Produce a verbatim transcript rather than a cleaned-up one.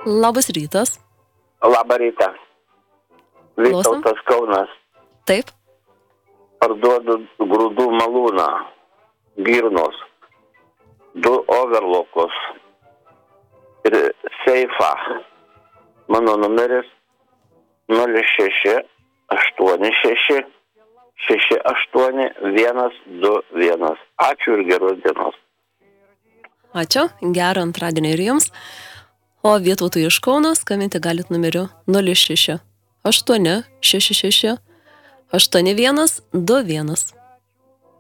Labas rytas. Labą rytą. Klausom. Vytautas Kaunas. Taip. Parduodu grūdų malūną. Girnos. Du overlokus. Ir seifą. Mano numeris nulis šeši aštuoni šeši šeši aštuoni vienas du vienas. Ačiū ir geros dienos. Ačiū. Gerą antradienį ir jums. O Vytautui iš Kauno skambinti galit numeriu nulis šeši aštuoni šeši šeši aštuoni vienas du vienas.